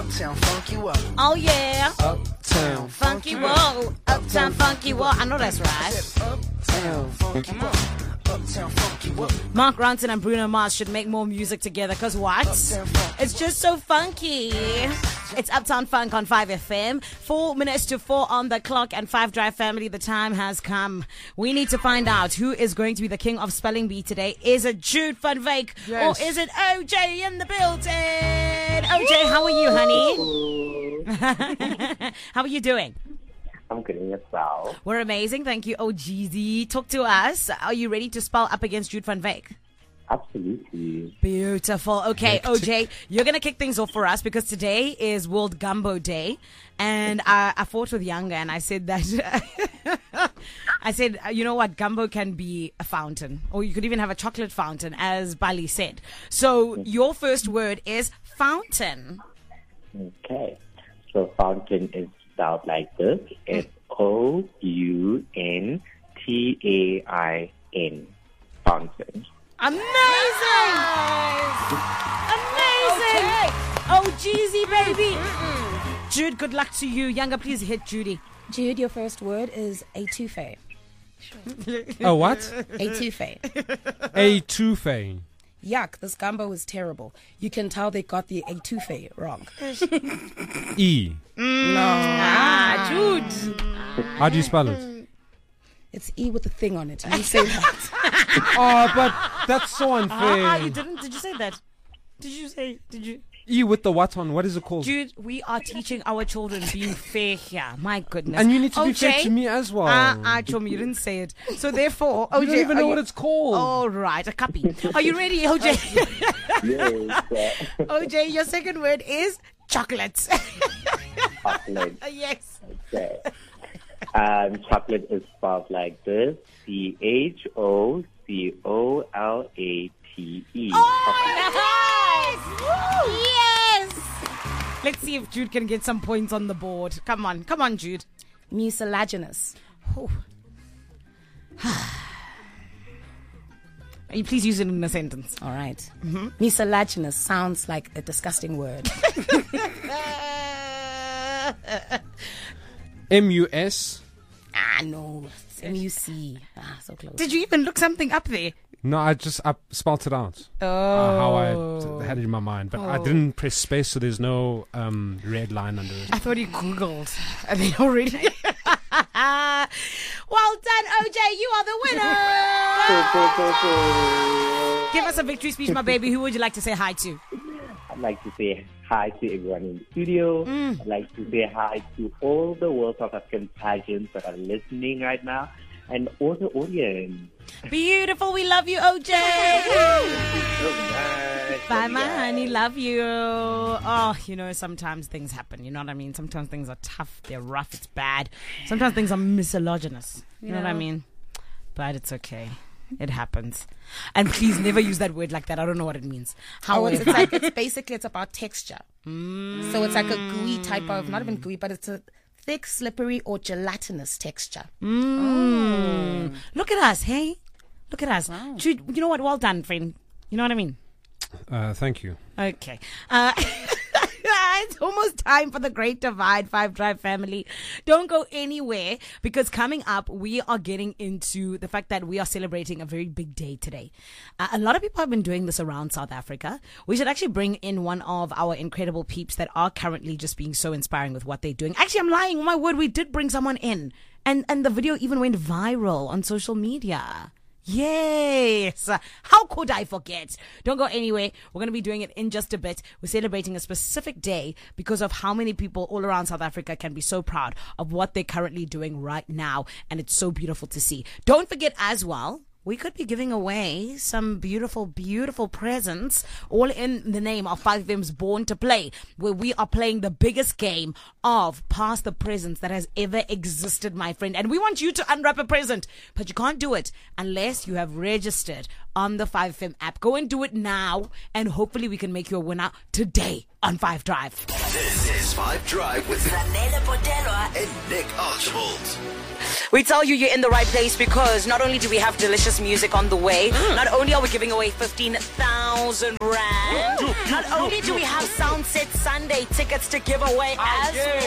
Uptown Funk You Up. Oh yeah. Uptown Funky Whoa. Uptown Funky Whoa. I know that's right. Uptown Funk You Up. Uptown Funk You Up. Mark Ronson and Bruno Mars should make more music together, because what? It's just so funky. It's Uptown Funk on 5FM. 4 minutes to 4 on the clock, and 5 Drive family, the time has come. We need to find out who is going to be the king of spelling bee today. Is it Jude van Wyk, or is it OJ in the building? OJ, how are you, honey? How are you doing? I'm good in yourself. We're amazing. Thank you, OGZ. Talk to us. Are you ready to spell up against Jude van Wyk? Absolutely. Beautiful. Okay, OJ, you're going to kick things off for us, because today is World Gumbo Day. And I fought with Younger, and I said that, I said, you know what, gumbo can be a fountain, or you could even have a chocolate fountain, as Bali said. So your first word is fountain. Okay. So fountain is spelled like this. It's Fountain. Fountain. Amazing! Amazing! Oh, Jeezy, baby! Jude, good luck to you. Younger, please hit Judy. Jude, your first word is étouffé. Oh, what? Étouffé. Étouffé. Yuck, this gumbo is terrible. You can tell they got the étouffé wrong. E. Jude. How do you spell it? It's E with a thing on it. You say that. Oh, but that's so unfair. You didn't? Did you say that? Did you? E with the what on? What is it called? Jude, we are teaching our children being fair here. My goodness. And you need to be fair to me as well. Chum, you didn't say it. So therefore, you OJ, don't even know what it's called. All right, a copy. Are you ready, OJ? Yes. OJ, your second word is chocolate. Chocolate. Yes. Okay. Chocolate is spelled like this. CHOCOLATE. Yes! Let's see if Jude can get some points on the board. Come on, Jude. Mucilaginous. Please use it in a sentence. All right. Mucilaginous sounds like a disgusting word. M-U-S. No. It's M-U-C. So close. Did you even look something up there? No, I spelled it out. How I had it in my mind. But I didn't press space, so there's no red line under it. I thought you Googled. And they already... Well done, OJ. You are the winner. Give us a victory speech, my baby. Who would you like to say hi to? I'd like to say hi to everyone in the studio. I'd like to say hi to all the World South African pageants that are listening right now, and all the audience. Beautiful. We love you, OJ. Bye, my honey. Love you. Oh, sometimes things happen. You know what I mean? Sometimes things are tough. They're rough. It's bad. Sometimes things are misogynist. You know what I mean? But it's okay. It happens. And please never use that word like that. I don't know what it means. It's about texture. So it's like a gooey type of, not even gooey, but it's a thick, slippery, or gelatinous texture. Look at us, hey? Look at us. Wow. Jude, you know what? Well done, friend. You know what I mean? Thank you. Okay. It's almost time for the Great Divide 5 Drive family. Don't go anywhere, because coming up, we are getting into the fact that we are celebrating a very big day today. A lot of people have been doing this around South Africa. We should actually bring in one of our incredible peeps that are currently just being so inspiring with what they're doing. Actually, I'm lying. Oh my word, we did bring someone in. And the video even went viral on social media. Yes. How could I forget? Don't go anywhere. We're going to be doing it in just a bit. We're celebrating a specific day because of how many people all around South Africa can be so proud of what they're currently doing right now. And it's so beautiful to see. Don't forget as well, we could be giving away some beautiful, beautiful presents, all in the name of 5FM's Born to Play, where we are playing the biggest game of Pass the Presents that has ever existed, my friend. And we want you to unwrap a present, but you can't do it unless you have registered on the 5FM app. Go and do it now, and hopefully we can make you a winner today. on 5 Drive. This is 5 Drive with Zanele Botelwa and Nick Archibald. We tell you you're in the right place because not only do we have delicious music on the way, not only are we giving away 15,000 rand, not only do we have Soundset Sunday tickets to give away as